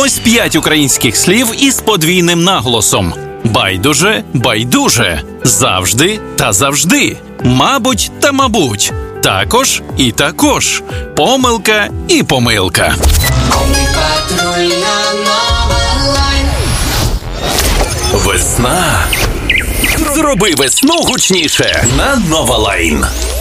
Ось 5 українських слів із подвійним наголосом. Байдуже, байдуже, завжди та завжди, мабуть та мабуть, також і також, помилка і помилка. Весна. Зроби весну гучніше на Nova Line.